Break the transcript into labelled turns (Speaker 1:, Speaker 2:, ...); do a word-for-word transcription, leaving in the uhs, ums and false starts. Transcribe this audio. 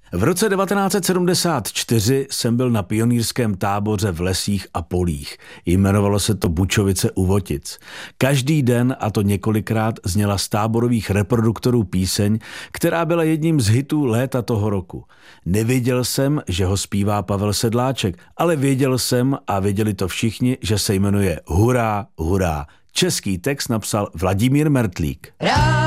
Speaker 1: V roce devatenáct set sedmdesát čtyři jsem byl na pionýrském táboře v lesích a polích. Jmenovalo se to Bučovice u Votic. Každý den, a to několikrát, zněla z táborových reproduktorů píseň, která byla jedním z hitů léta toho roku. Nevěděl jsem, že ho zpívá Pavel Sedláček, ale věděl jsem a věděli to všichni, že se jmenuje Hurá, hurá. Český text napsal Vladimír Mertlík.
Speaker 2: Já